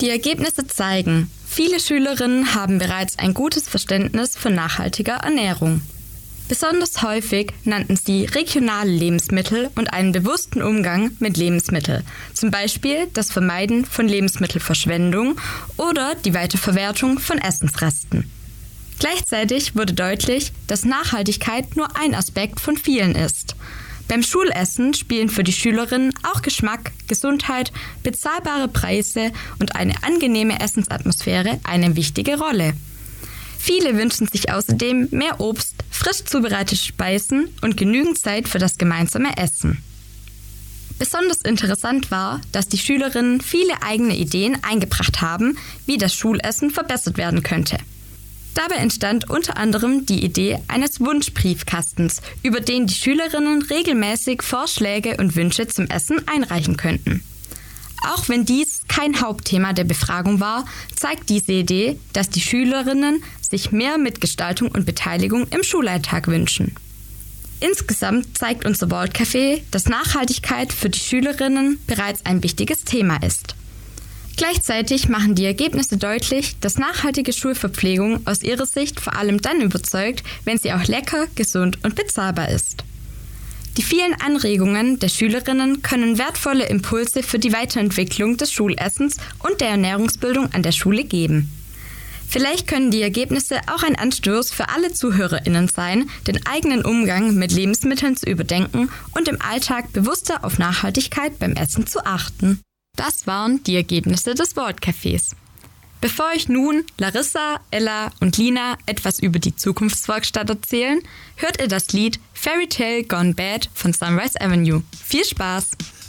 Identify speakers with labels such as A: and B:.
A: Die Ergebnisse zeigen, viele Schülerinnen haben bereits ein gutes Verständnis von nachhaltiger Ernährung. Besonders häufig nannten sie regionale Lebensmittel und einen bewussten Umgang mit Lebensmitteln, zum Beispiel das Vermeiden von Lebensmittelverschwendung oder die Weiterverwertung von Essensresten. Gleichzeitig wurde deutlich, dass Nachhaltigkeit nur ein Aspekt von vielen ist. Beim Schulessen spielen für die Schülerinnen auch Geschmack, Gesundheit, bezahlbare Preise und eine angenehme Essensatmosphäre eine wichtige Rolle. Viele wünschen sich außerdem mehr Obst, frisch zubereitete Speisen und genügend Zeit für das gemeinsame Essen. Besonders interessant war, dass die Schülerinnen viele eigene Ideen eingebracht haben, wie das Schulessen verbessert werden könnte. Dabei entstand unter anderem die Idee eines Wunschbriefkastens, über den die Schülerinnen regelmäßig Vorschläge und Wünsche zum Essen einreichen könnten. Auch wenn dies kein Hauptthema der Befragung war, zeigt diese Idee, dass die Schülerinnen sich mehr Mitgestaltung und Beteiligung im Schulalltag wünschen. Insgesamt zeigt unser Vault Café, dass Nachhaltigkeit für die Schülerinnen bereits ein wichtiges Thema ist. Gleichzeitig machen die Ergebnisse deutlich, dass nachhaltige Schulverpflegung aus ihrer Sicht vor allem dann überzeugt, wenn sie auch lecker, gesund und bezahlbar ist. Die vielen Anregungen der Schülerinnen können wertvolle Impulse für die Weiterentwicklung des Schulessens und der Ernährungsbildung an der Schule geben. Vielleicht können die Ergebnisse auch ein Anstoß für alle ZuhörerInnen sein, den eigenen Umgang mit Lebensmitteln zu überdenken und im Alltag bewusster auf Nachhaltigkeit beim Essen zu achten. Das waren die Ergebnisse des Vault Cafés. Bevor euch nun Larissa, Ella und Lina etwas über die Zukunftswerkstatt erzählen, hört ihr das Lied Fairy Tale Gone Bad von Sunrise Avenue. Viel Spaß!